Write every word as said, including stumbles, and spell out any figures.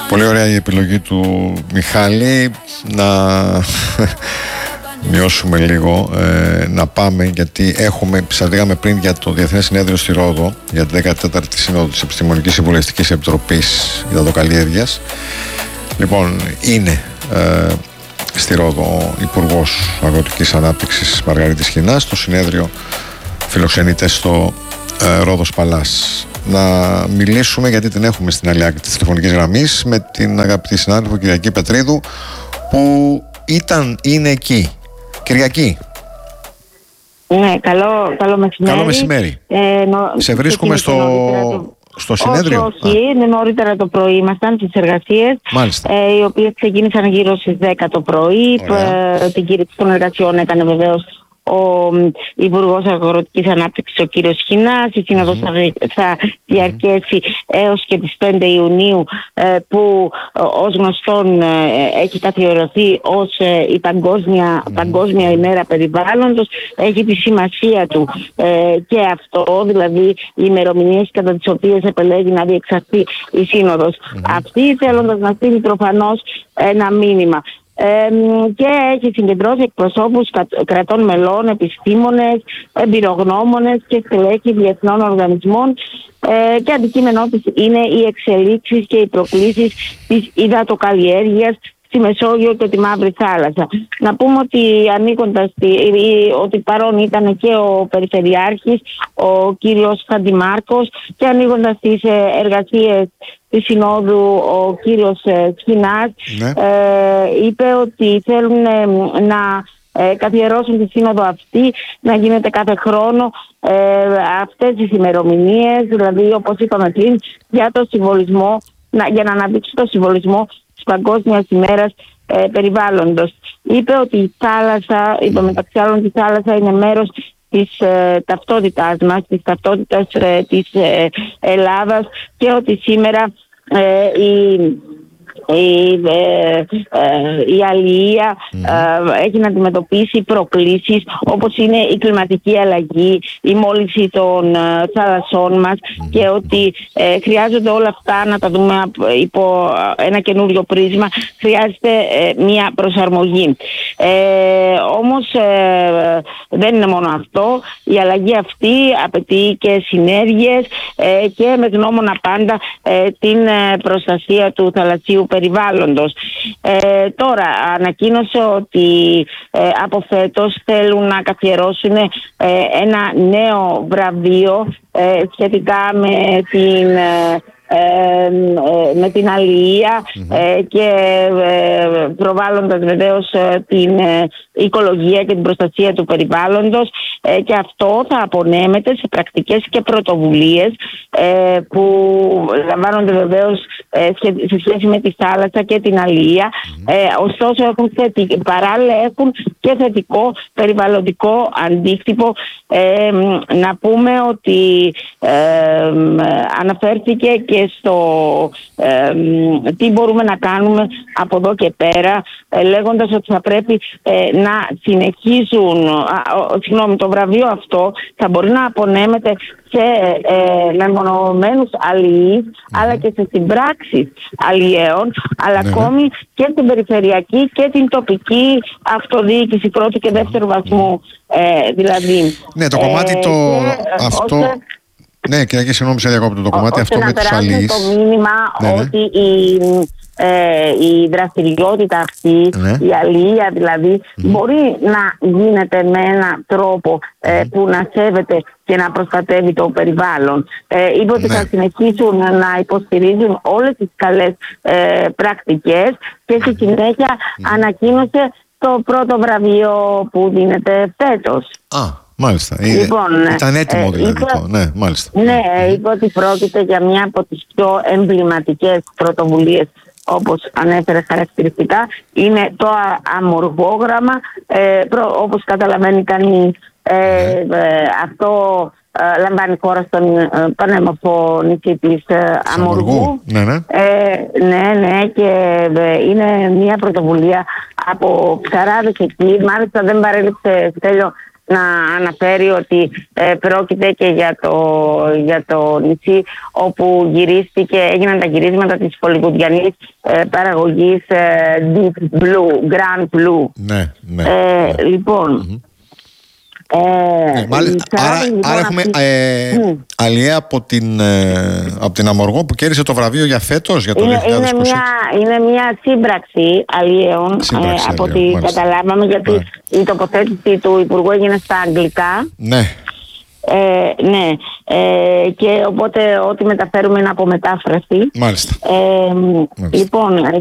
Πολύ ωραία η επιλογή του Μιχάλη. Να μειώσουμε λίγο, ε, να πάμε, γιατί έχουμε, σας λέγαμε πριν για το Διεθνές Συνέδριο στη Ρόδο, για τη δέκατη τέταρτη Σύνοδο της Επιστημονικής Συμβουλευτικής Επιτροπής Υδατοκαλλιέργειας. Λοιπόν, είναι ε, στη Ρόδο ο Υπουργός Αγροτικής Ανάπτυξης Μαργαρίτης Χινάς. Το συνέδριο φιλοξενείται στο ε, Ρόδος Παλάς. Να μιλήσουμε, γιατί την έχουμε στην άλλη άκρη της τηλεφωνικής γραμμής, με την αγαπητή συνάδελφο Κυριακή Πετρίδου, που ήταν, είναι εκεί. Κυριακή. Ναι, καλό, καλό μεσημέρι. Καλό μεσημέρι. Ε, νο... Σε βρίσκουμε στο, το... στο συνέδριο. Όχι, όχι, είναι νωρίτερα το πρωί. Ήμασταν στις εργασίες, ε, οι οποίες ξεκίνησαν γύρω στις δέκα το πρωί. Ε, την κήρυξη των εργασιών έκανε βεβαίως ο Υπουργός Αγροτικής Ανάπτυξης, ο κύριος Χινάς. Η σύνοδος mm-hmm. θα, θα διαρκέσει mm-hmm. έως και τις πέντε Ιουνίου, ε, που ως γνωστόν ε, έχει καθιερωθεί ως ε, η παγκόσμια, mm-hmm. παγκόσμια ημέρα περιβάλλοντος. Έχει τη σημασία του ε, και αυτό, δηλαδή οι ημερομηνίες κατά τις οποίες επελέγει να διεξαχθεί η σύνοδος mm-hmm. αυτή, θέλοντας να στείλει προφανώς ένα μήνυμα. Ε, και έχει συγκεντρώσει εκπροσώπους κρατών μελών, επιστήμονες, εμπειρογνώμονες και στελέχη διεθνών οργανισμών, ε, και αντικείμενό της είναι οι εξελίξεις και οι προκλήσεις της υδατοκαλλιέργειας στη Μεσόγειο και τη Μαύρη Θάλασσα. Να πούμε ότι ανήκοντας ότι παρόν ήταν και ο Περιφερειάρχης, ο κύριος Χαντιμάρκος, και ανοίγοντας τις εργασίες της Συνόδου ο κύριος Χινάς, ναι. ε, είπε ότι θέλουν ε, να ε, καθιερώσουν τη Σύνοδο αυτή, να γίνεται κάθε χρόνο ε, αυτές τις ημερομηνίες, δηλαδή όπως είπαμε πριν, για το συμβολισμό, να, για να αναδείξει το συμβολισμό της Παγκόσμιας ημέρας ε, περιβάλλοντος. Είπε ότι η θάλασσα, είπε μεταξύ άλλων, η θάλασσα είναι μέρος της ε, ταυτότητάς μας, της ταυτότητας ε, της ε, Ελλάδας, και ότι σήμερα ε, η, η, ε, ε, η αλληλεία ε, έχει να αντιμετωπίσει προκλήσεις όπως είναι η κλιματική αλλαγή, η μόλυνση των ε, θάλασσών μας, και ότι ε, χρειάζονται όλα αυτά να τα δούμε υπό ένα καινούριο πρίσμα. Χρειάζεται ε, μια προσαρμογή. Ε, όμως ε, δεν είναι μόνο αυτό. Η αλλαγή αυτή απαιτεί και συνέργειες ε, και με γνώμονα πάντα ε, την προστασία του θαλασσίου περιβάλλοντος. Ε, τώρα ανακοίνωσε ότι ε, από φέτος θέλουν να καθιερώσουν ε, ένα νέο βραβείο ε, σχετικά με την ε, Ε, ε, με την αλληλεία mm-hmm. ε, και ε, προβάλλοντας βεβαίως ε, την ε, οικολογία και την προστασία του περιβάλλοντος, ε, και αυτό θα απονέμεται σε πρακτικές και πρωτοβουλίες ε, που λαμβάνονται βεβαίως ε, σε σχέση με τη θάλασσα και την αλληλεία. Mm-hmm. ε, ωστόσο έχουν θετικ, παράλληλα έχουν και θετικό περιβαλλοντικό αντίκτυπο. Ε, να πούμε ότι ε, αναφέρθηκε και στο ε, τι μπορούμε να κάνουμε από εδώ και πέρα, ε, λέγοντας ότι θα πρέπει ε, να συνεχίσουν, α, ο, συγγνώμη, το βραβείο αυτό θα μπορεί να απονέμεται σε ε, μεμονωμένους αλληλείς, mm-hmm. αλλά και σε συμπράξεις αλλιέων, αλλά mm-hmm. ακόμη και στην περιφερειακή και την τοπική αυτοδιοίκηση πρώτου και δεύτερου βαθμού, ε, δηλαδή. Ναι, το κομμάτι ε, το και, αυτό... Ώστε, ναι, και συγγνώμη σε διακόπτω, το κομμάτι αυτό με τους αλληλείς. Το μήνυμα ναι, ναι. ότι η, ε, η δραστηριότητα αυτή, ναι. η αλληλεία δηλαδή, mm. μπορεί να γίνεται με έναν τρόπο ε, mm. που να σέβεται και να προστατεύει το περιβάλλον. Ε, είπε ότι ναι. θα συνεχίσουν να υποστηρίζουν όλες τις καλές ε, πρακτικές, και στη συνέχεια mm. ανακοίνωσε το πρώτο βραβείο που δίνεται φέτος. Α. Μάλιστα. Λοιπόν, ήταν έτοιμο δηλαδή είπε, το. Ναι, μάλιστα. Ναι, είπε ότι πρόκειται για μια από τις πιο εμβληματικές πρωτοβουλίες, όπως ανέφερε χαρακτηριστικά. Είναι το αμοργόγραμμα, ε, προ, όπως καταλαβαίνει κανείς, ε, ε, αυτό ε, λαμβάνει χώρα στον ε, πανέμορφο νησί της ε, Αμοργού. Ναι, ναι. Ε, ναι, ναι, και ε, είναι μια πρωτοβουλία από ψαράδες εκεί. Μάλιστα δεν παρέλειψε, Στέλιο, να αναφέρει ότι ε, πρόκειται και για το, για το νησί όπου γυρίστηκε, έγιναν τα γυρίσματα της χολιγουδιανής ε, παραγωγής ε, Deep Blue, Grand Blue. Ναι, ναι. Ε, ναι. Λοιπόν... Mm-hmm. Ε, ναι, μάλιστα, άρα, λοιπόν, άρα έχουμε αυτή... ε, mm. αλλιέα από την, ε, από την Αμοργό που κέρδισε το βραβείο για φέτος, για το είναι, δύο χιλιάδες είκοσι. Είναι μια, είναι μια σύμπραξη αλλιέων, σύμπραξη, ε, από ό,τι καταλάβαμε, γιατί ναι. η τοποθέτηση του Υπουργού έγινε στα αγγλικά. Ναι. Ε, ναι, ε, και οπότε ό,τι μεταφέρουμε είναι από μετάφραση. Μάλιστα. Ε, Μάλιστα. Λοιπόν,